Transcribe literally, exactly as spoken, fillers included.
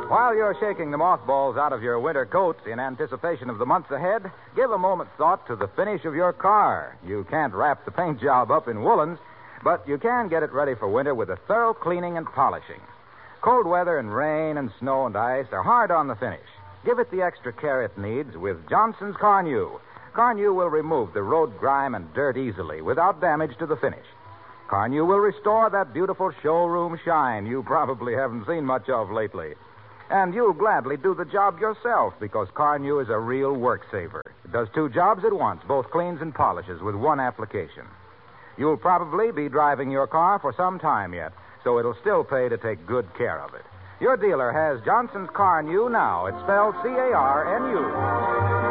While you're shaking the mothballs out of your winter coats in anticipation of the months ahead, give a moment's thought to the finish of your car. You can't wrap the paint job up in woolens, but you can get it ready for winter with a thorough cleaning and polishing. Cold weather and rain and snow and ice are hard on the finish. Give it the extra care it needs with Johnson's Carnu. Carnu will remove the road grime and dirt easily without damage to the finish. Carnu will restore that beautiful showroom shine you probably haven't seen much of lately. And you'll gladly do the job yourself because Carnu is a real work saver. It does two jobs at once, both cleans and polishes with one application. You'll probably be driving your car for some time yet, so it'll still pay to take good care of it. Your dealer has Johnson's Carnu now. It's spelled C A R N U.